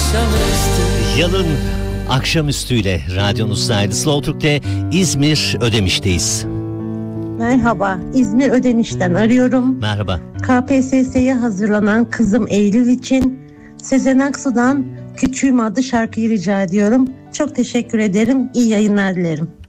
Yalın akşamüstüyle radyonuzdaydı. Slow Türk'te İzmir Ödemiş'teyiz. Merhaba, İzmir Ödemiş'ten arıyorum. Merhaba. KPSS'ye hazırlanan kızım Eylül için Sezen Aksu'dan Küçüğüm adlı şarkıyı rica ediyorum. Çok teşekkür ederim. İyi yayınlar dilerim.